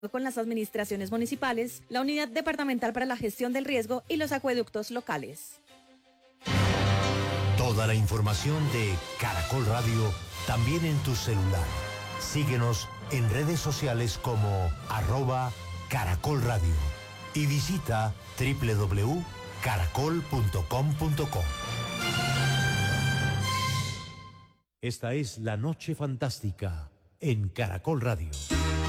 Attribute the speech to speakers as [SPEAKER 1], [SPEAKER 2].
[SPEAKER 1] con las administraciones municipales, la Unidad Departamental para la Gestión del Riesgo y los acueductos locales.
[SPEAKER 2] Toda la información de Caracol Radio también en tu celular. Síguenos en redes sociales como @Caracol Radio y visita www.caracol.com.co. Esta es La Noche Fantástica en Caracol Radio.